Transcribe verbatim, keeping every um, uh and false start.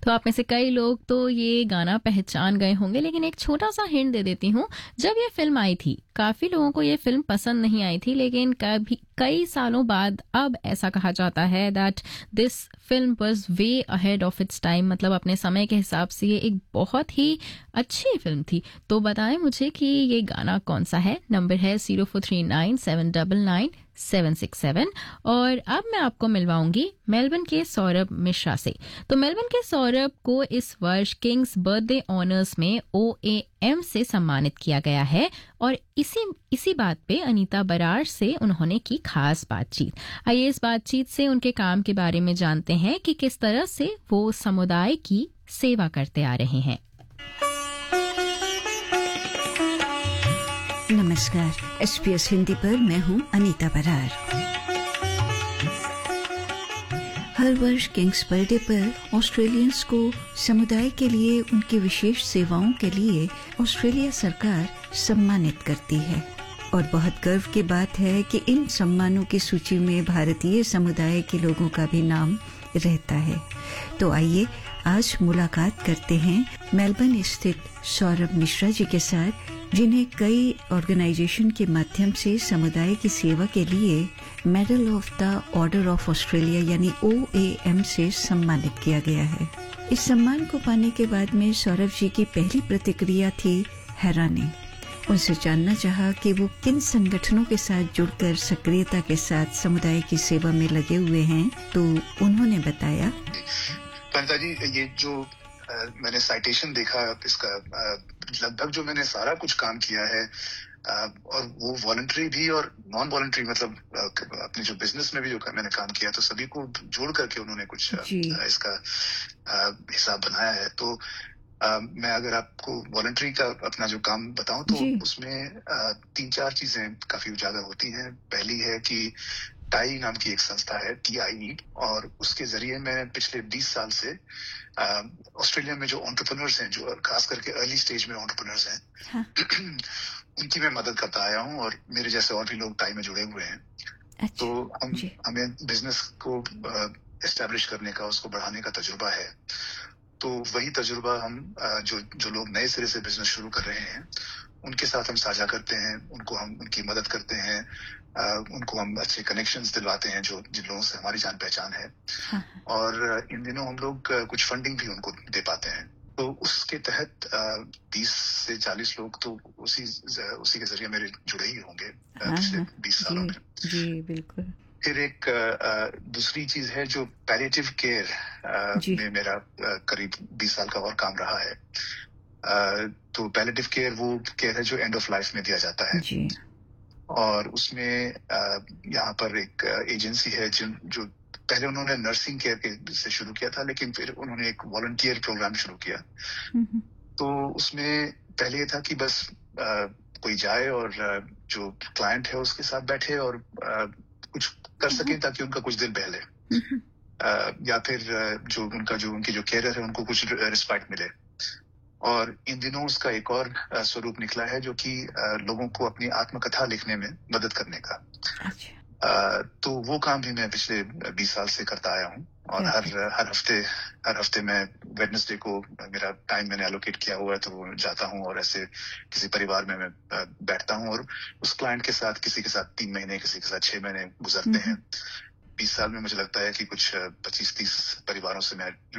तो आप में से कई लोग तो ये गाना पहचान गए होंगे, लेकिन एक छोटा सा हिंट दे देती हूँ। जब ये फिल्म आई थी, काफी लोगों को ये फिल्म पसंद नहीं आई थी, लेकिन कभी कई सालों बाद अब ऐसा कहा जाता है that this film was way ahead of its time, मतलब अपने समय के हिसाब से ये एक बहुत ही अच्छी फिल्म थी। तो बताएं मुझे कि ये गाना कौन सा है। नंबर है zero four three nine seven double nine seven six seven. और अब मैं आपको मिलवाऊंगी मेलबर्न के सौरभ मिश्रा से। तो मेलबर्न के सौरभ को इस वर्ष किंग्स बर्थडे ऑनर्स में ओ ए एम से सम्मानित किया गया है, और इसी इसी बात पे अनीता बरार से उन्होंने की खास बातचीत। आइए इस बातचीत से उनके काम के बारे में जानते हैं कि किस तरह से वो समुदाय की सेवा करते आ रहे हैं। नमस्कार, एस पी एस हिंदी पर मैं हूं अनीता बरार। हर वर्ष किंग्स बर्थडे पर ऑस्ट्रेलियंस को समुदाय के लिए उनकी विशेष सेवाओं के लिए ऑस्ट्रेलिया सरकार सम्मानित करती है, और बहुत गर्व की बात है कि इन सम्मानों की सूची में भारतीय समुदाय के लोगों का भी नाम रहता है। तो आइए आज मुलाकात करते हैं मेलबर्न स्थित सौरभ मिश्रा जी के साथ, जिन्हें कई ऑर्गेनाइजेशन के माध्यम से समुदाय की सेवा के लिए medal of the order of Australia यानी ओ ए एम से सम्मानित किया गया है। इस सम्मान को पाने के बाद में सौरभ जी की पहली प्रतिक्रिया थी हैरानी। उनसे जानना चाहा कि वो किन संगठनों के साथ जुड़कर सक्रियता के साथ समुदाय की सेवा में लगे हुए हैं। तो उन्होंने बताया, पंता जी, ये जो आ, मैंने साइटेशन देखा इसका, लगभग जो मैंने सारा कुछ काम किया है, आ, और वो वॉलंटरी भी और नॉन वॉलंटरी, मतलब आ, अपने जो बिजनेस में भी जो मैंने काम किया, तो सभी को जोड़ करके उन्होंने कुछ आ, इसका आ, हिसाब बनाया है। तो आ, मैं अगर आपको वॉलंटरी का अपना जो काम बताऊं तो उसमें आ, तीन चार चीजें काफी उजागर होती हैं। पहली है कि टाई नाम की एक संस्था है, टी आई ई, और उसके जरिए मैं पिछले बीस साल से ऑस्ट्रेलिया में जो एंटरप्रेन्योर्स हैं, जो खास करके अर्ली स्टेज में एंटरप्रेन्योर्स हैं, हाँ। उनकी मैं मदद करता आया हूँ, और मेरे जैसे और भी लोग टाई में जुड़े हुए हैं। अच्छा, तो हम हमें बिजनेस को एस्टैब्लिश करने का, उसको बढ़ाने का तजुर्बा है। तो वही तजुर्बा हम जो जो लोग नए सिरे से बिजनेस शुरू कर रहे हैं उनके साथ हम साझा करते हैं, उनको हम उनकी मदद करते हैं, आ, उनको हम अच्छे कनेक्शंस दिलवाते हैं जो जिन लोगों से हमारी जान पहचान है। हाँ। और इन दिनों हम लोग कुछ फंडिंग भी उनको दे पाते हैं। तो उसके तहत बीस से चालीस लोग तो उसी उसी के जरिए मेरे जुड़े ही होंगे हाँ, पिछले बीस सालों में। जी बिल्कुल। फिर एक आ, दूसरी चीज है जो पैलिएटिव केयर में मेरा आ, करीब बीस साल का और काम रहा है। आ, तो पैलिएटिव केयर वो केयर है जो एंड ऑफ लाइफ में दिया जाता है जी। और उसमें यहाँ पर एक एजेंसी है जिन जो पहले उन्होंने नर्सिंग केयर के से शुरू किया था, लेकिन फिर उन्होंने एक वॉलंटियर प्रोग्राम शुरू किया। तो उसमें पहले ये था कि बस आ, कोई जाए और जो क्लाइंट है उसके साथ बैठे और आ, कुछ कर सके ताकि उनका कुछ दिल बहले, या फिर जो उनका जो उनकी जो केयर है उनको कुछ रिस्पेक्ट मिले। और इन दिनों उसका एक और स्वरूप निकला है जो कि लोगों को अपनी आत्मकथा लिखने में मदद करने का। अच्छा। तो वो काम भी मैं पिछले बीस साल से करता आया हूँ, और हर हर हफ्ते हर हफ्ते मैं वेडनेसडे को मेरा टाइम मैंने एलोकेट किया हुआ है, तो वो जाता हूँ और ऐसे किसी परिवार में मैं बैठता हूँ और उस क्लाइंट के साथ, किसी के साथ तीन महीने, किसी के साथ छह महीने गुजरते हैं। बीस साल में मुझे लगता है कि कुछ पच्चीस तीस परिवारों से मैं